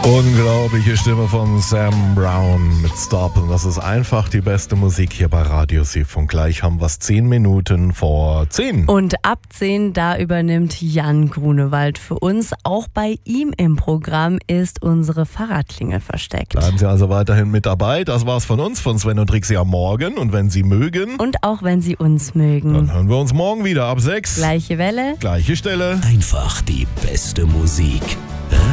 Unglaubliche Stimme von Sam Brown mit Stop. Und das ist einfach die beste Musik hier bei Radio Sief. Und gleich haben wir es 10 Minuten vor 10. Und ab 10, da übernimmt Jan Grunewald für uns. Auch bei ihm im Programm ist unsere Fahrradklingel versteckt. Bleiben Sie also weiterhin mit dabei. Das war's von uns, von Sven und Trixie am Morgen. Und wenn Sie mögen, Und auch wenn Sie uns mögen. dann hören wir uns morgen wieder ab 6. Gleiche Welle. Gleiche Stelle. Einfach die beste Musik.